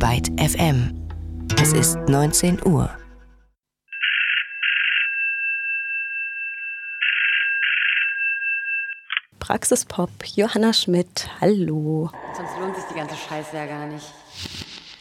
Byte FM. Es ist 19 Uhr. Praxispop, Johanna Schmidt, hallo. Sonst lohnt sich die ganze Scheiße ja gar nicht.